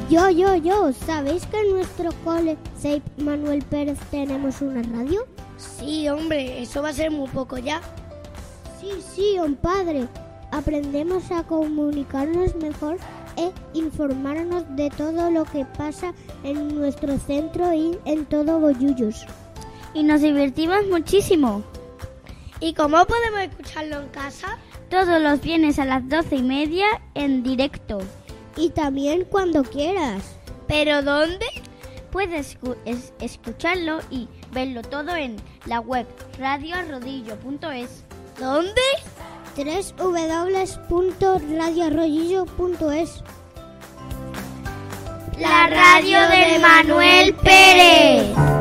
Yo, ¿sabéis que en nuestro cole Seip Manuel Pérez tenemos una radio? Sí, hombre, eso va a ser muy poco ya. Sí, padre. Aprendemos a comunicarnos mejor e informarnos de todo lo que pasa en nuestro centro y en todo Bollullos. Y nos divertimos muchísimo. ¿Y cómo podemos escucharlo en casa? Todos los viernes a las 12:30 en directo. Y también cuando quieras. ¿Pero dónde? Puedes escucharlo y verlo todo en la web radioarrodillo.es. ¿Dónde? www.radioarrodillo.es. La radio de Manuel Pérez.